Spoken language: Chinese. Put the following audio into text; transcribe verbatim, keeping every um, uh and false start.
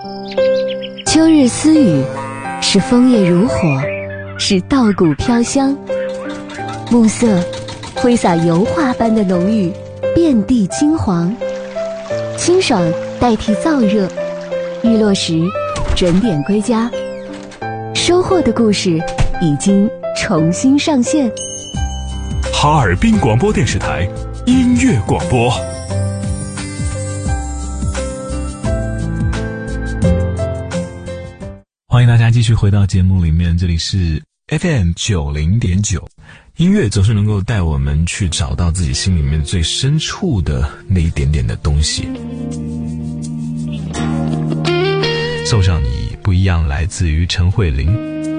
秋日私语，是枫叶如火，是稻谷飘香。暮色挥洒油画般的浓郁，遍地金黄。清爽代替燥热，日落时准点归家。收获的故事已经重新上线。 哈尔滨广播电视台音乐广播。欢迎大家继续回到节目里面，这里是 F M 九零点九。音乐总是能够带我们去找到自己心里面最深处的那一点点的东西。送上你不一样，来自于陈慧琳。